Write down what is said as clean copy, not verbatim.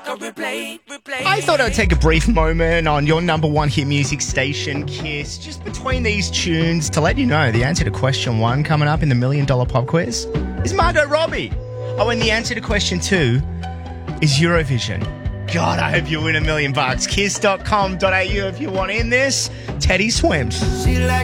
I thought I'd take a brief moment on your number one hit music station, Kiss, just between these tunes to let you know the answer to question 1 coming up in the $1 Million Pop Quiz is Margot Robbie. Oh, and the answer to question 2 is Eurovision. God, I hope you win $1 million. Kiss.com.au if you want in this. Teddy swims.